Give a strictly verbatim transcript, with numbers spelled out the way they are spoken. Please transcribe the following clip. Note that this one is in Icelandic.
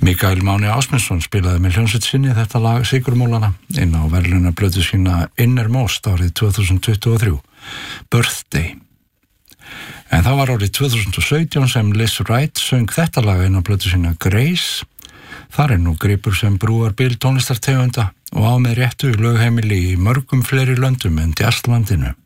Mikael Máni Ásmundsson spilaði með hljómsveit sinni þetta lag Sigurmólana inn á verðlaunaplötu sína Innermost árið tvö þúsund tuttugu og þrjú, Birthday. En það var árið tvö þúsund og sautján sem Liz Wright söng þetta lag inn á plötu sína Grace. Þar er nú gripur sem brúar bil tónlistartegunda og á með réttu lögheimili í mörgum fleiri löndum en jazzlandinu.